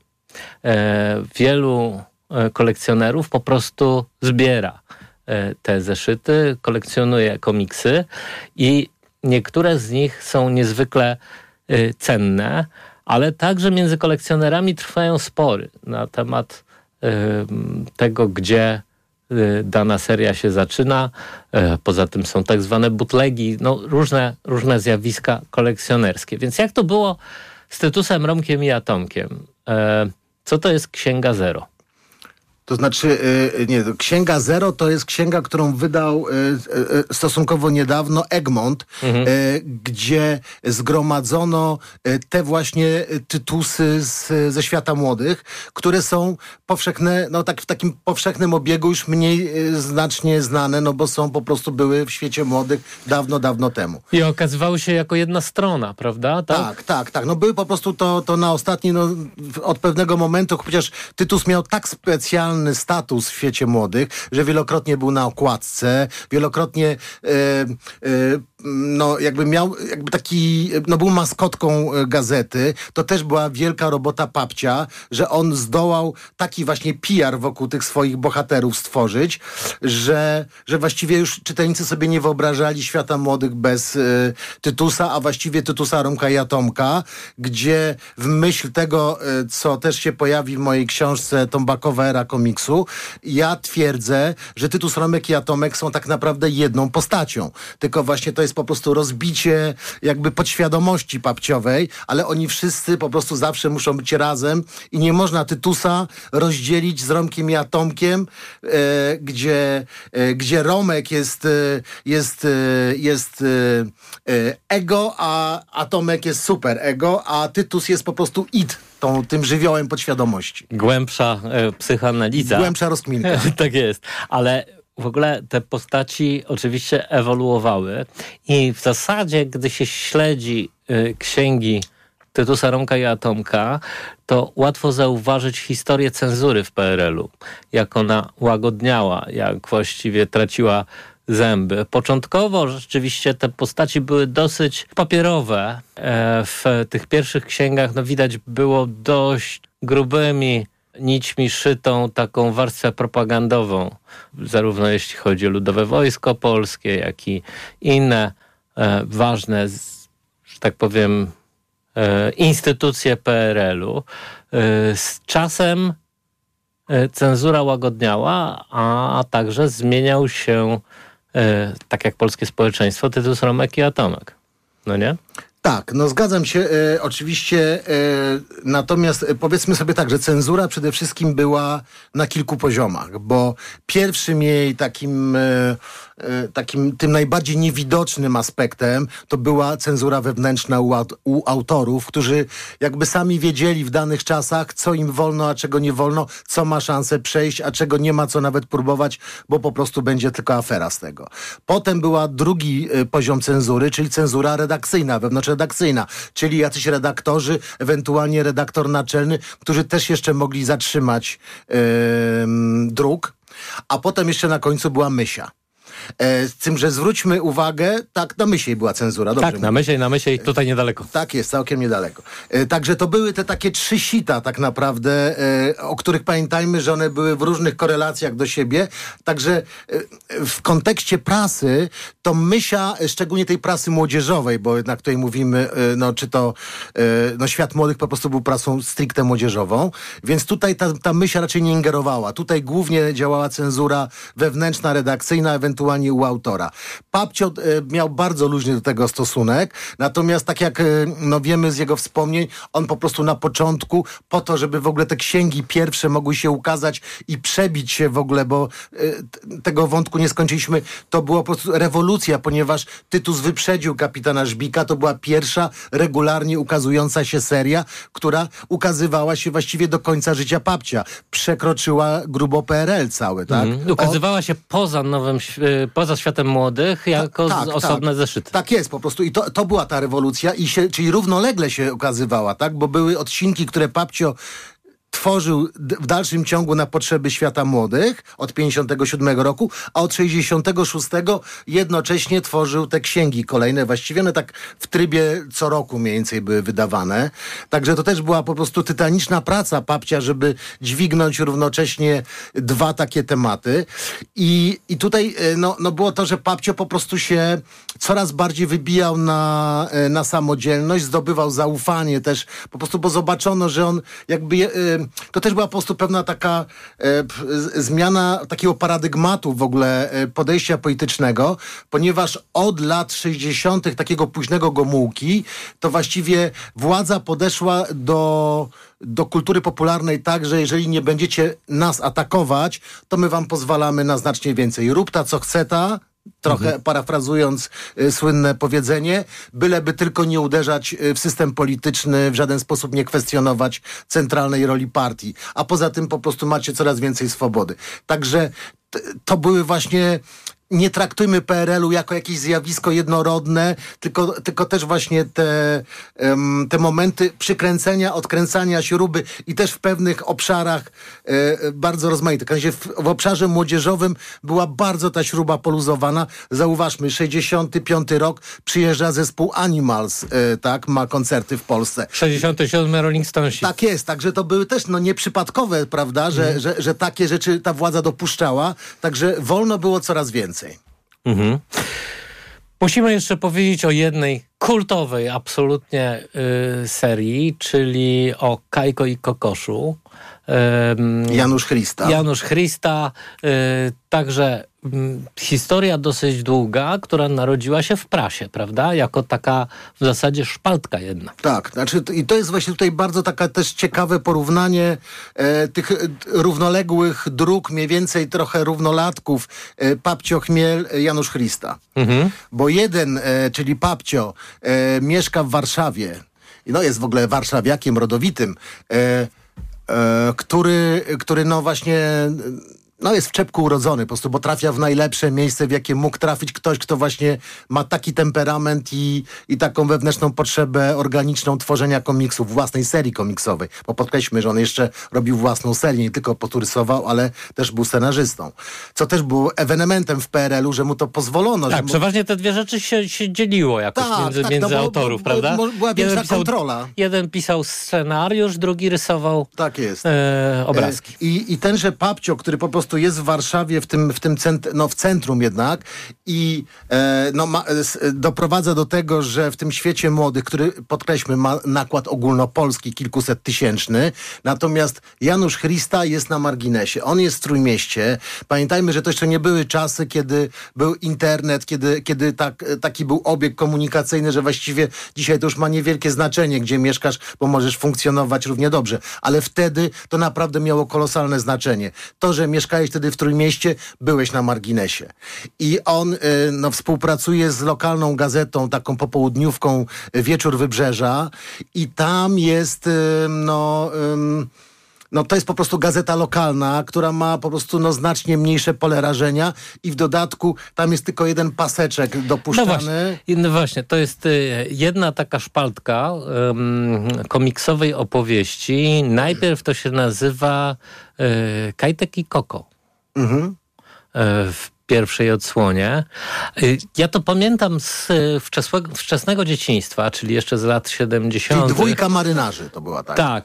E, wielu e, kolekcjonerów po prostu zbiera e, te zeszyty, kolekcjonuje komiksy i niektóre z nich są niezwykle e, cenne, ale także między kolekcjonerami trwają spory na temat e, tego, gdzie e, dana seria się zaczyna. E, poza tym są tak zwane bootlegi, no, różne, różne zjawiska kolekcjonerskie. Więc jak to było z Tytusem, Romkiem i Atomkiem? E, co to jest Księga Zero? To znaczy, yy, nie, Księga Zero to jest księga, którą wydał yy, yy, stosunkowo niedawno Egmont, mhm. yy, gdzie zgromadzono yy, te właśnie tytusy z, ze świata młodych, które są powszechne, no tak w takim powszechnym obiegu już mniej yy, znacznie znane, no bo są po prostu były w świecie młodych dawno, dawno temu. I okazywały się jako jedna strona, prawda? Tak, tak, tak. tak. No były po prostu to, to na ostatni, no od pewnego momentu, chociaż Tytus miał tak specjalny status w świecie młodych, że wielokrotnie był na okładce, wielokrotnie e, e, no jakby miał, jakby taki, no był maskotką gazety. To też była wielka robota Papcia, że on zdołał taki właśnie P R wokół tych swoich bohaterów stworzyć, że, że właściwie już czytelnicy sobie nie wyobrażali świata młodych bez e, Tytusa, a właściwie Tytusa, Romka i Atomka, gdzie w myśl tego, e, co też się pojawi w mojej książce Tombakowa era komiksu, ja twierdzę, że Tytus, Romek i Atomek są tak naprawdę jedną postacią. Tylko właśnie to jest po prostu rozbicie jakby podświadomości papciowej, ale oni wszyscy po prostu zawsze muszą być razem i nie można Tytusa rozdzielić z Romkiem i Atomkiem, e, gdzie, e, gdzie Romek jest, e, jest, e, jest e, ego, a Atomek jest super ego, a Tytus jest po prostu id. Tą, tym żywiołem podświadomości. Głębsza e, psychoanaliza. Głębsza rozkminka. Tak jest. Ale w ogóle te postaci oczywiście ewoluowały i w zasadzie, gdy się śledzi e, księgi Tytusa, Romka i Atomka, to łatwo zauważyć historię cenzury w P R L-u. Jak ona łagodniała, jak właściwie traciła zęby. Początkowo rzeczywiście te postaci były dosyć papierowe. E, w tych pierwszych księgach no, widać było dość grubymi nićmi szytą taką warstwę propagandową. Zarówno jeśli chodzi o Ludowe Wojsko Polskie, jak i inne e, ważne, że tak powiem, e, instytucje P R L-u. E, z czasem e, cenzura łagodniała, a także zmieniał się E, tak jak polskie społeczeństwo, Tytus, Romek i Atomek. No nie? Tak, no zgadzam się e, oczywiście, e, natomiast e, powiedzmy sobie tak, że cenzura przede wszystkim była na kilku poziomach, bo pierwszym jej takim, e, e, takim tym najbardziej niewidocznym aspektem to była cenzura wewnętrzna u, u autorów, którzy jakby sami wiedzieli w danych czasach, co im wolno, a czego nie wolno, co ma szansę przejść, a czego nie ma co nawet próbować, bo po prostu będzie tylko afera z tego. Potem była drugi e, poziom cenzury, czyli cenzura redakcyjna, wewnątrzredakcyjna, czyli jacyś redaktorzy, ewentualnie redaktor naczelny, którzy też jeszcze mogli zatrzymać yy, druk. A potem jeszcze na końcu była Mysia. E, z tym, że zwróćmy uwagę, tak, na Mysiej była cenzura. Dobrze tak, na Mysiej, na Mysiej, tutaj niedaleko. Tak jest, całkiem niedaleko. E, także to były te takie trzy sita tak naprawdę, e, o których pamiętajmy, że one były w różnych korelacjach do siebie. Także e, w kontekście prasy, to Mysia, szczególnie tej prasy młodzieżowej, bo na której mówimy, e, no czy to e, no, Świat Młodych po prostu był prasą stricte młodzieżową, więc tutaj ta, ta Mysia raczej nie ingerowała. Tutaj głównie działała cenzura wewnętrzna, redakcyjna, ewentualnie u autora. Papcio e, miał bardzo luźny do tego stosunek, natomiast tak jak e, no wiemy z jego wspomnień, on po prostu na początku, po to, żeby w ogóle te księgi pierwsze mogły się ukazać i przebić się w ogóle, bo e, t- tego wątku nie skończyliśmy, to była po prostu rewolucja, ponieważ Tytus wyprzedził kapitana Żbika, to była pierwsza regularnie ukazująca się seria, która ukazywała się właściwie do końca życia Papcia. Przekroczyła grubo P R L cały, tak? Mhm. Ukazywała o... się poza nowym, poza Światem Młodych jako Ta, tak, osobne tak. zeszyty. Tak jest po prostu i to, to była ta rewolucja, i się, czyli równolegle się ukazywała, tak? Bo były odcinki, które Papcio tworzył d- w dalszym ciągu na potrzeby Świata Młodych od pięćdziesiątego siódmego roku, a od sześćdziesiątego szóstego jednocześnie tworzył te księgi kolejne, właściwie one tak w trybie co roku mniej więcej były wydawane. Także to też była po prostu tytaniczna praca Papcia, żeby dźwignąć równocześnie dwa takie tematy. I, i tutaj no, no było to, że Papcio po prostu się coraz bardziej wybijał na, na samodzielność, zdobywał zaufanie też, po prostu, bo zobaczono, że on jakby je, to też była po prostu pewna taka e, p, zmiana takiego paradygmatu w ogóle e, podejścia politycznego, ponieważ od lat sześćdziesiątych takiego późnego Gomułki, to właściwie władza podeszła do, do kultury popularnej tak, że jeżeli nie będziecie nas atakować, to my wam pozwalamy na znacznie więcej. Rób ta, co chce ta, trochę mhm. parafrazując y, słynne powiedzenie, byleby tylko nie uderzać y, w system polityczny, w żaden sposób nie kwestionować centralnej roli partii. A poza tym po prostu macie coraz więcej swobody. Także t- to były właśnie... Nie traktujmy P R L-u jako jakieś zjawisko jednorodne, tylko, tylko też właśnie te, um, te momenty przykręcenia, odkręcania śruby i też w pewnych obszarach e, bardzo rozmaite. W, w obszarze młodzieżowym była bardzo ta śruba poluzowana. Zauważmy, sześćdziesiąty piąty rok przyjeżdża zespół Animals, e, tak, ma koncerty w Polsce. sześćdziesiąty siódmy Rolling Stonesi. Tak jest, także to były też no, nieprzypadkowe, prawda, że, mm. że, że takie rzeczy ta władza dopuszczała, także wolno było coraz więcej. Mhm. Musimy jeszcze powiedzieć o jednej kultowej absolutnie y, serii, czyli o Kajko i Kokoszu. Ym, Janusz Chrysta. Janusz Chrysta. Y, także y, historia dosyć długa, która narodziła się w prasie, prawda? Jako taka w zasadzie szpaltka jedna. Tak, znaczy i to jest właśnie tutaj bardzo taka też ciekawe porównanie e, tych e, równoległych dróg, mniej więcej trochę równolatków e, Papcio Chmiel, Janusz Chrysta. Mhm. Bo jeden, e, czyli Papcio, e, mieszka w Warszawie, no jest w ogóle warszawiakiem rodowitym, e, e, który, który no właśnie... No jest w czepku urodzony po prostu, bo trafia w najlepsze miejsce, w jakie mógł trafić ktoś, kto właśnie ma taki temperament i, i taką wewnętrzną potrzebę organiczną tworzenia komiksów, własnej serii komiksowej. Bo podkreślmy, że on jeszcze robił własną serię, nie tylko poturysował, ale też był scenarzystą. Co też było ewenementem w P R L-u, że mu to pozwolono. Tak, że mu... przeważnie te dwie rzeczy się, się dzieliło jakoś tak, między, tak, między no bo, autorów, bo, prawda? Bo, była większa jeden pisał, kontrola. Jeden pisał scenariusz, drugi rysował tak jest. E, obrazki. E, i, I tenże Papcio, który po prostu jest w Warszawie, w tym, w tym cent, no w centrum jednak i e, no ma, s, doprowadza do tego, że w tym świecie młodych, który podkreślmy ma nakład ogólnopolski, kilkuset tysięczny, natomiast Janusz Chrysta jest na marginesie. On jest w Trójmieście. Pamiętajmy, że to jeszcze nie były czasy, kiedy był internet, kiedy, kiedy tak, taki był obieg komunikacyjny, że właściwie dzisiaj to już ma niewielkie znaczenie, gdzie mieszkasz, bo możesz funkcjonować równie dobrze. Ale wtedy to naprawdę miało kolosalne znaczenie. To, że mieszkałeś wtedy w Trójmieście, byłeś na marginesie. I on y, no, współpracuje z lokalną gazetą, taką popołudniówką Wieczór Wybrzeża i tam jest y, no... Y, No to jest po prostu gazeta lokalna, która ma po prostu no, znacznie mniejsze pole rażenia i w dodatku tam jest tylko jeden paseczek dopuszczany. No właśnie, no właśnie to jest y, jedna taka szpaltka y, komiksowej opowieści. Najpierw to się nazywa y, Kajtek i Koko. Mhm. Y, w pierwszej odsłonie. Ja to pamiętam z wczesłego, wczesnego dzieciństwa, czyli jeszcze z lat siedemdziesiątych. Czyli dwójka marynarzy to była tak. Tak.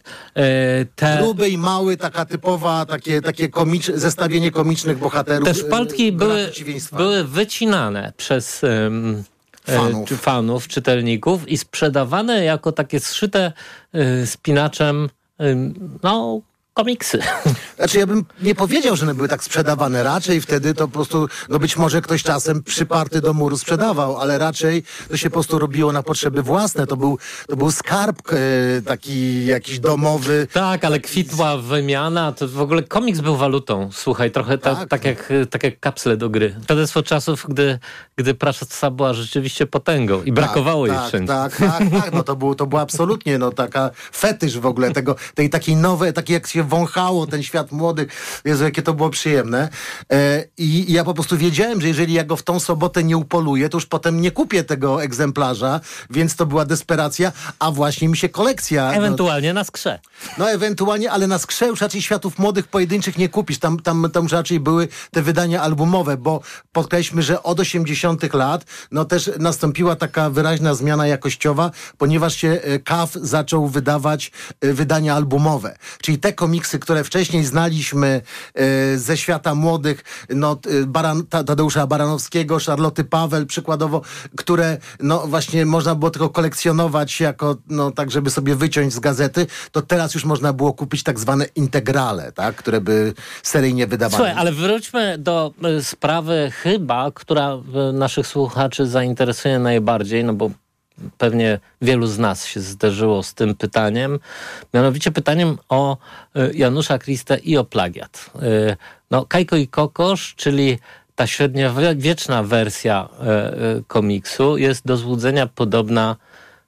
Te... Gruby i mały, taka typowa, takie, takie komicz... zestawienie komicznych bohaterów. Te szpaltki były, były wycinane przez um, fanów. E, fanów, czytelników i sprzedawane jako takie zszyte y, spinaczem y, no komiksy. Znaczy ja bym nie powiedział, że one były tak sprzedawane. Raczej wtedy to po prostu, no być może ktoś czasem przyparty do muru sprzedawał, ale raczej to się po prostu robiło na potrzeby własne. To był, to był skarb e, taki jakiś domowy. Tak, ale kwitła wymiana, to w ogóle komiks był walutą. Słuchaj, trochę ta, tak, tak, jak, tak jak kapsle do gry. Świadectwo czasów, gdy, gdy prasa była rzeczywiście potęgą i brakowało tak, jej tak, wszędzie. Tak, tak, tak. No to było, to było absolutnie no taka fetysz w ogóle tego, tej takiej nowej, takiej jak się wąchało ten świat młodych. Jezu, jakie to było przyjemne. E, i, I ja po prostu wiedziałem, że jeżeli ja go w tą sobotę nie upoluję, to już potem nie kupię tego egzemplarza, więc to była desperacja, a właśnie mi się kolekcja... Ewentualnie no, na skrze. No ewentualnie, ale na skrze już raczej światów młodych pojedynczych nie kupisz. Tam, tam, tam już raczej były te wydania albumowe, bo podkreślmy, że od osiemdziesiątych lat no też nastąpiła taka wyraźna zmiana jakościowa, ponieważ się K A F zaczął wydawać wydania albumowe. Czyli te komiksy, które wcześniej znaliśmy e, ze świata młodych, no, Baran, Tadeusza Baranowskiego, Charloty Pawel przykładowo, które no właśnie można było tylko kolekcjonować jako, no tak, żeby sobie wyciąć z gazety, to teraz już można było kupić tak zwane integrale, tak, które by seryjnie wydawane. Słuchaj, ale wróćmy do y, sprawy chyba, która y, naszych słuchaczy zainteresuje najbardziej, no bo pewnie wielu z nas się zderzyło z tym pytaniem, mianowicie pytaniem o y, Janusza Kristę i o plagiat. Y, no, Kajko i Kokosz, czyli ta średniowieczna wersja y, y, komiksu jest do złudzenia podobna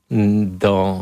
do,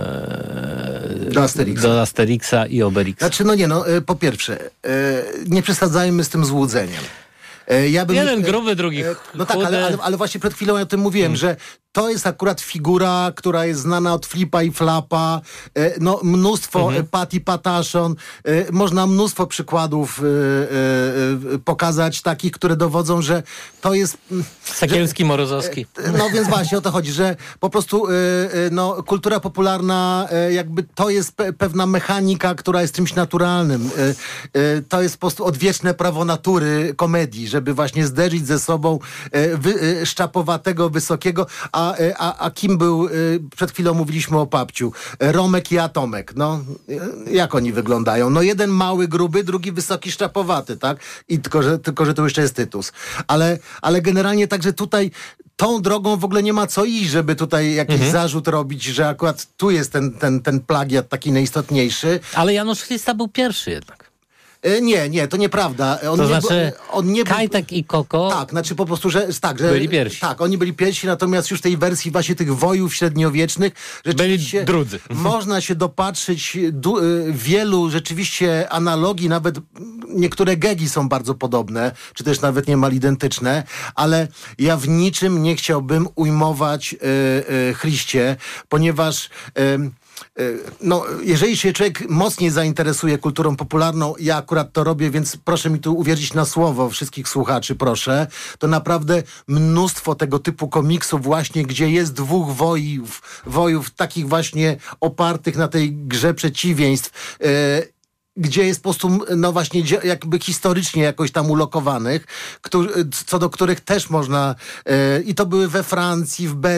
e, do, Asterixa. do Asterixa i Obelixa. Znaczy, no nie, no, e, po pierwsze, e, nie przesadzajmy z tym złudzeniem. E, ja bym, Jeden gruby, drugi e, No tak, ale, ale, ale właśnie przed chwilą o tym mówiłem, hmm. że to jest akurat figura, która jest znana od Flipa i Flapa. E, no, mnóstwo, mhm. Patty Pataszon. E, można mnóstwo przykładów e, e, pokazać takich, które dowodzą, że to jest... Sekielski, że, Morozowski. E, no więc właśnie o to chodzi, że po prostu e, no, kultura popularna e, jakby to jest pe- pewna mechanika, która jest czymś naturalnym. E, e, to jest po prostu odwieczne prawo natury komedii, żeby właśnie zderzyć ze sobą e, wy, e, szczapowatego, wysokiego, a A, a, a kim był, przed chwilą mówiliśmy o Papciu, Romek i Atomek, no jak oni wyglądają? No jeden mały, gruby, drugi wysoki, szczapowaty, tak? I tylko, że, tylko, że to jeszcze jest Tytus. Ale, ale generalnie także tutaj tą drogą w ogóle nie ma co iść, żeby tutaj jakiś mhm. zarzut robić, że akurat tu jest ten, ten, ten plagiat taki najistotniejszy. Ale Janusz Krista był pierwszy jednak. Nie, nie, to nieprawda. On to nie znaczy był, on nie Kajtek był, i Koko tak, znaczy po prostu, że tak, że byli pierwsi. Tak, oni byli pierwsi, natomiast już tej wersji właśnie tych wojów średniowiecznych byli drudzy. Można się dopatrzyć du, wielu rzeczywiście analogii, nawet niektóre gegi są bardzo podobne, czy też nawet niemal identyczne, ale ja w niczym nie chciałbym ujmować y, y, Chryście, ponieważ y, no, jeżeli się człowiek mocniej zainteresuje kulturą popularną, ja akurat to robię, więc proszę mi tu uwierzyć na słowo wszystkich słuchaczy, proszę, to naprawdę mnóstwo tego typu komiksów właśnie, gdzie jest dwóch wojów, wojów takich właśnie opartych na tej grze przeciwieństw, yy, gdzie jest po prostu, no właśnie, jakby historycznie jakoś tam ulokowanych, którzy, co do których też można, yy, i to były we Francji, w Belgii,